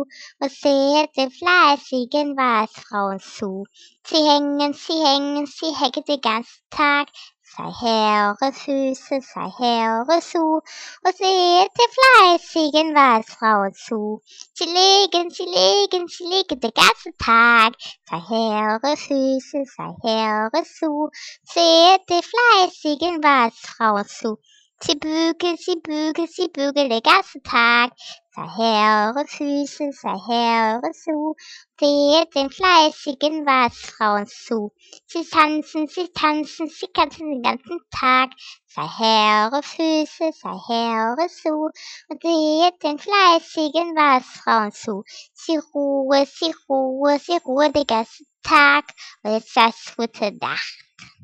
und seht den fleißigen Weißfrauen zu. Sie hängen den ganzen Tag. Sei Heere Füße, sei Heere zu, und seht den fleißigen Weißfrauen zu. Sie legen den ganzen Tag. Sei Heere Füße, sei Heere zu, seht den fleißigen Weißfrauen zu. Sie bügeln den ganzen Tag. Sei Heere Füße, sei Heere zu, seht den fleißigen Weißfrauen zu. Sie tanzen den ganzen Tag. Sei Heere Füße, sei Heere zu, und seht den fleißigen Weißfrauen zu. Sie ruhe den ganzen Tag, und jetzt das gute Nacht.